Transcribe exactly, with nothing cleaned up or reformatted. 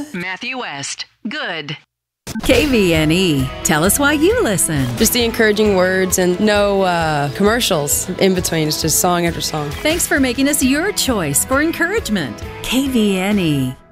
Matthew West. Good. K V N E. Tell us why you listen. Just the encouraging words and no uh, commercials in between. It's just song after song. Thanks for making us your choice for encouragement. K V N E.